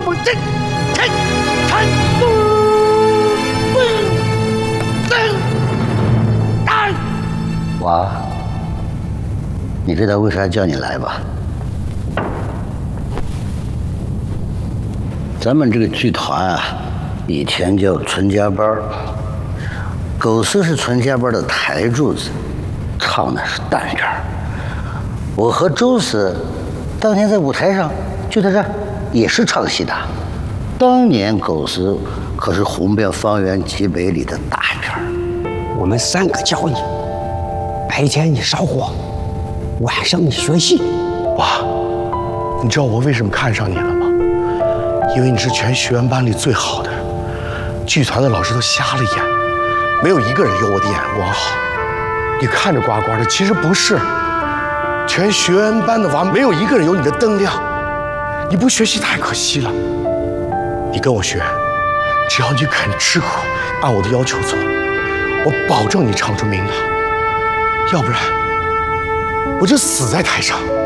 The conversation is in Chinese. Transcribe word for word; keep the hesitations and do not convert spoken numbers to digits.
不这这这不不这啊！ 娃，你知道为啥叫你来吧？咱们这个剧团啊，以前叫存家班，狗四是存家班的台柱子，唱的是单元。我和周四当年在舞台上就在这儿也是唱戏的。当年狗四可是红遍方圆几百里的大片。 我们三个教你，白天你烧火，晚上你学戏。 哇，你知道我为什么看上你了吗？因为你是全学员班里最好的，剧团的老师都瞎了眼，没有一个人有我的眼光好。你看着呱呱的，其实不是，全学员班的娃没有一个人有你的灯亮。你不学习太可惜了。你跟我学，只要你肯吃苦，按我的要求做，我保证你唱出名堂。要不然，我就死在台上。